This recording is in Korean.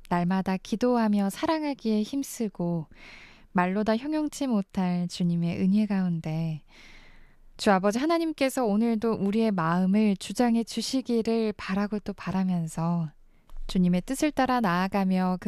날마다 기도하며 사랑하기에 힘쓰고 말로 다 형용치 못할 주님의 은혜 가운데 주 아버지 하나님께서 오늘도 우리의 마음을 주장해 주시기를 바라고 또 바라면서 주님의 뜻을 따라 나아가며 그